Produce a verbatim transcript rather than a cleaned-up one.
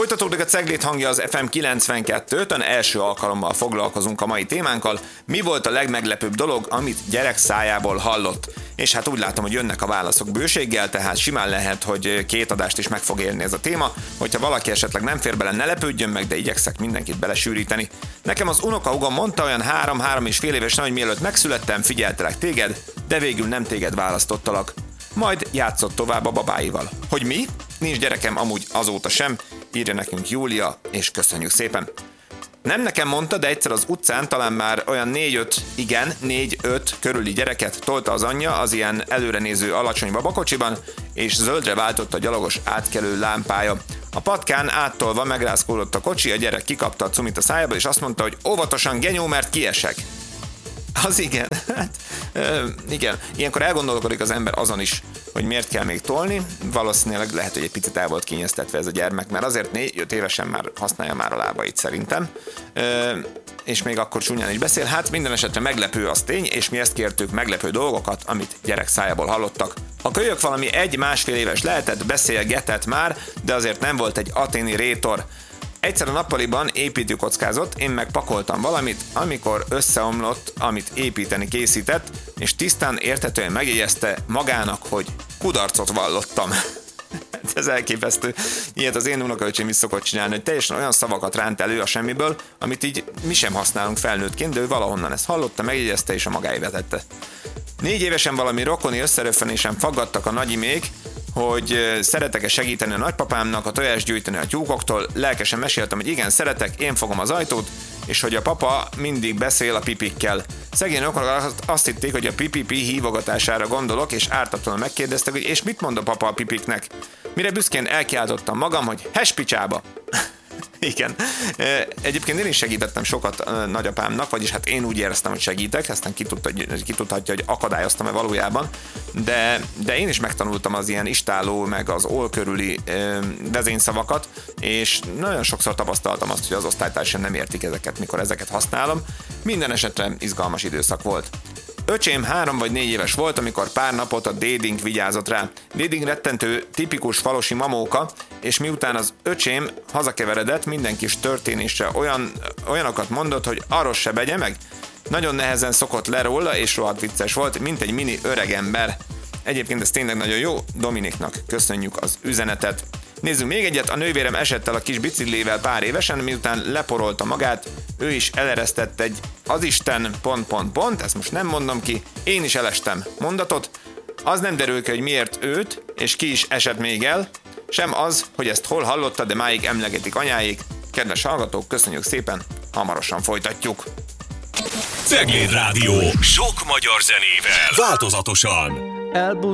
Folytatódik a Cegléd hangja az ef em kilencvenkettőn, első alkalommal foglalkozunk a mai témánkkal. Mi volt a legmeglepőbb dolog, amit gyerek szájából hallott? És hát úgy látom, hogy jönnek a válaszok bőséggel, tehát simán lehet, hogy két adást is meg fog érni ez a téma. Hogyha valaki esetleg nem fér bele, ne lepődjön meg, de igyekszek mindenkit belesűríteni. Nekem az unokahúgom mondta olyan három-három és fél évesen, hogy mielőtt megszülettem, figyeltelek téged, de végül nem téged választottalak. Majd játszott tovább a babáival. Hogy mi? Nincs gyerekem amúgy azóta sem, írja nekünk Júlia, és köszönjük szépen. Nem nekem mondta, de egyszer az utcán talán már olyan négy-öt, igen, négy-öt körüli gyereket tolta az anyja az ilyen előrenéző alacsony babakocsiban, és zöldre váltott a gyalogos átkelő lámpája. A patkán áttolva megrázkódott a kocsi, a gyerek kikapta a cumit a szájából, és azt mondta, hogy óvatosan, genyó, mert kiesek. Az igen, hát ö, igen, ilyenkor elgondolkodik az ember azon is, hogy miért kell még tolni. Valószínűleg lehet, hogy egy picit el volt kényeztetve ez a gyermek, mert azért négy-öt évesen már használja már a lábait szerintem. Ö, és még akkor csúnyán is beszél. Hát minden esetre meglepő az tény, és mi ezt kértük, meglepő dolgokat, amit gyerek szájából hallottak. A kölyök valami egy-másfél éves lehetett, beszélgetett már, de azért nem volt egy aténi rétor. Egyszer a nappaliban építőkockázott, én meg pakoltam valamit, amikor összeomlott, amit építeni készített, és tisztán érthetően megjegyezte magának, hogy kudarcot vallottam. Ez elképesztő. Ilyet az én unokaöcsém is szokott csinálni, hogy teljesen olyan szavakat ránt elő a semmiből, amit így mi sem használunk felnőttként, de ő valahonnan ezt hallotta, megjegyezte és a magáévá tette. Négy évesen valami rokoni összeröffenésen faggattak a nagyimék, hogy szeretek-e segíteni a nagypapámnak, a tojást gyűjteni a tyúkoktól. Lelkesen meséltem, hogy igen, szeretek, én fogom az ajtót, és hogy a papa mindig beszél a pipikkel. Szegény rokonok azt hitték, hogy a pipipi hívogatására gondolok, és ártatlanul megkérdeztek, hogy és mit mond a papa a pipiknek. Mire büszkén elkiáltottam magam, hogy hespicsába. Igen. Egyébként én is segítettem sokat nagyapámnak, vagyis hát én úgy éreztem, hogy segítek, aztán ki, tudta, ki tudhatja, hogy akadályoztam-e valójában, de, de én is megtanultam az ilyen istáló, meg az ol körüli vezényszavakat, és nagyon sokszor tapasztaltam azt, hogy az osztálytársaim nem értik ezeket, mikor ezeket használom. Minden esetre izgalmas időszak volt. Öcsém három vagy négy éves volt, amikor pár napot a dédink vigyázott rá. Dédink rettentő, tipikus falusi mamóka, és miután az öcsém hazakeveredett, minden kis történésre olyan, olyanokat mondott, hogy arról se begye meg. Nagyon nehezen szokott le róla, és rohadt vicces volt, mint egy mini öregember. Egyébként ez tényleg nagyon jó, Dominiknak köszönjük az üzenetet. Nézzük még egyet, a nővérem esett el a kis biciklével pár évesen, miután leporolta magát, ő is eleresztett egy azisten pont pont pont, ezt most nem mondom ki, én is elestem mondatot, az nem derül ki, hogy miért őt, és ki is esett még el, sem az, hogy ezt hol hallotta, de máig emlegetik anyáik. Kedves hallgatók, köszönjük szépen, hamarosan folytatjuk. Cegléd Rádió, sok magyar zenével, változatosan. Elbúj